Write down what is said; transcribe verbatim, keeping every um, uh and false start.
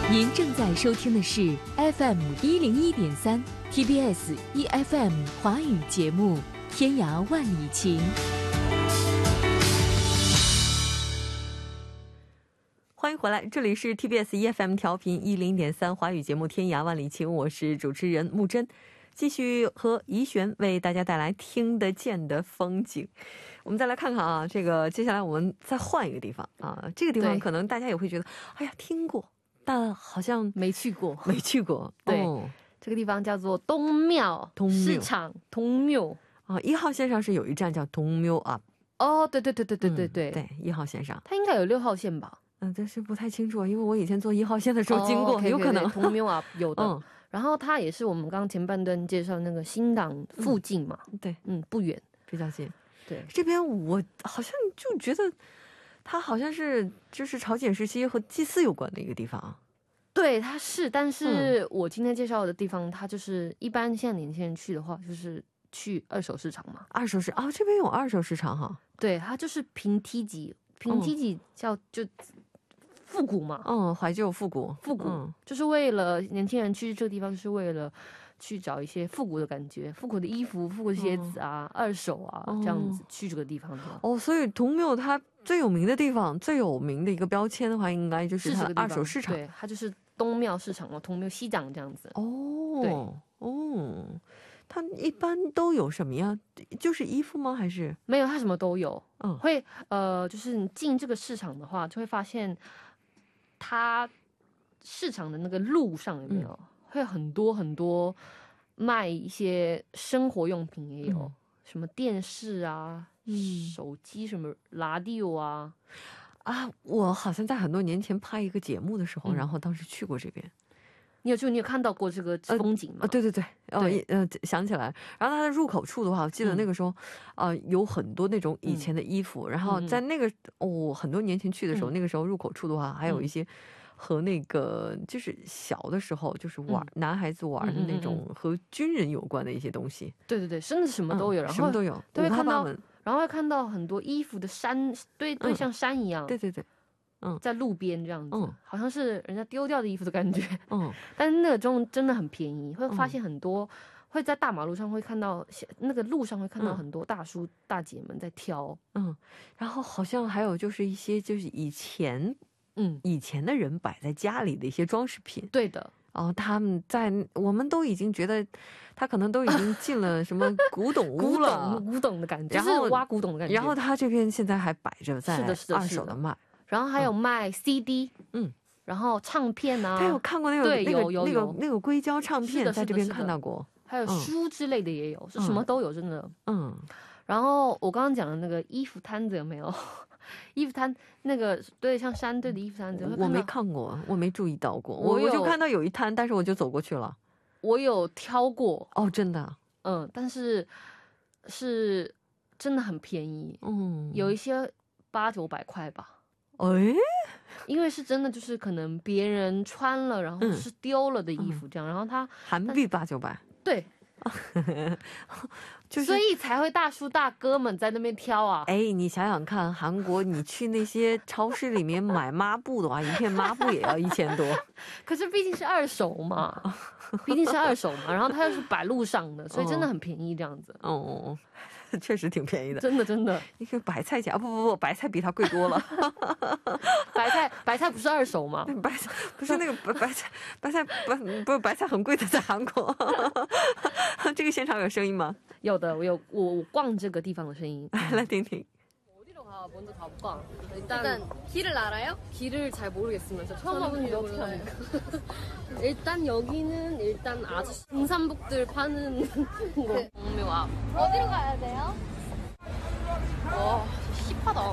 您正在收听的是 F M 一零一点三 T B S E F M 华语节目《天涯万里情》。欢迎回来，这里是 T B S E F M 调频一零点三华语节目《天涯万里情》，我是主持人木真。继续和怡璇为大家带来听得见的风景。我们再来看看啊，这个接下来我们再换一个地方啊，这个地方可能大家也会觉得，哎呀，听过，但好像没去过， 没去过。 对， 哦、 这个地方叫做东庙市场，东庙啊，一号线上是有一站叫东庙啊。 哦，对对对对对对对、 嗯、对，一号线上， 它应该有六号线吧？ 嗯，但是不太清楚，因为我以前坐一号线的时候经过，哦、okay, 有可能东庙啊有的。嗯，然后它也是我们刚刚前半段介绍那个新港附近嘛， 嗯、对， 嗯，不远， 比较近。 对， 这边我好像就觉得它好像是就是朝鲜时期和祭祀有关的一个地方。 对，它是，但是我今天介绍的地方，它就是一般现在年轻人去的话，就是去二手市场嘛。 二手市啊，这边有二手市场哈。 对，它就是平梯级，平梯级叫、嗯、就。复古嘛， 嗯，怀旧复古， 复古、嗯、就是为了年轻人去这个地方，就是为了去找一些复古的感觉，复古的衣服、复古的鞋子啊、嗯、二手啊、嗯、这样子去这个地方的。 哦，所以东庙它最有名的地方，最有名的一个标签的话，应该就是它的二手市场。 对，它就是东庙市场嘛，东庙西港这样子。 哦， 对， 哦，它一般都有什么呀？就是衣服吗？还是没有？它什么都有。 嗯， 会呃，就是你进这个市场的话，就会发现。它市场的那个路上有没有、嗯、会很多很多卖一些生活用品，也有、嗯、什么电视啊、嗯、手机什么 radio 啊啊！我好像在很多年前拍一个节目的时候、嗯、然后当时去过这边。 你有就你有看到过这个风景吗？ 呃、对对对，哦呃想起来。然后它的入口处的话，我记得那个时候，嗯、呃有很多那种以前的衣服。嗯、然后在那个哦很多年前去的时候、嗯，那个时候入口处的话，还有一些和那个就是小的时候就是玩、嗯、男孩子玩的那种和军人有关的一些东西。 对对对，甚至什么都有，嗯、然后什么都有， 都会看到，然后会看到很多衣服的山，对对，像山一样。 对对对。嗯， 在路边这样子、 嗯， 好像是人家丢掉的衣服的感觉。 嗯， 但是那个中真的很便宜，会发现很多、嗯、会在大马路上会看到，那个路上会看到很多大叔、嗯、大姐们在挑。 嗯，然后好像还有就是一些就是以前嗯以前的人摆在家里的一些装饰品。 对的。 哦，他们在我们都已经觉得他可能都已经进了什么古董屋了， 古董古董的感觉，然后、就是、挖古董的感觉。 然后他这边现在还摆着在二手的卖。 然后还有卖 C D， 嗯， 然后唱片啊， 他有看过那个对那个有有有那个那个硅胶唱片，在这边看到过， 还有书之类的也有，是、嗯、什么都有，真的， 嗯。 然后我刚刚讲的那个衣服摊子有没有？衣服摊那个对，像山对的衣服摊子， 我没看过，我没注意到过，我我就看到有一摊，但是我就走过去了。 我有挑过哦，真的， 嗯，但是是真的很便宜， 嗯， 有一些八九百块吧。 哎， 因为是真的，就是可能别人穿了，然后是丢了的衣服这样，嗯、然后他韩币八九百， 对，就是所以才会大叔大哥们在那边挑啊。 哎，你想想看，韩国你去那些超市里面买抹布的话，一片抹布也要一千多， 可是毕竟是二手嘛，毕竟是二手嘛，然后它又是摆路上的，所以真的很便宜这样子。 哦。哦确实挺便宜的， 真的真的。 一个白菜价，不不不，白菜比它贵多了。 白菜白菜不是二手吗？ 白菜不是那个白白菜，白菜不不是白菜很贵的，在韩国。这个现场有声音吗？ 有的，我有我我逛这个地方的声音， 来听听。 먼저 가볼까? 일단, 일단 길을 알아요? 길을 잘 모르겠으면 저 처음 와보는데 어떻게 합니까? 일단 여기는 일단 아저씨 등산복들 파는 거 동묘 앞. 어디로 가야 돼요? 와 힙하다.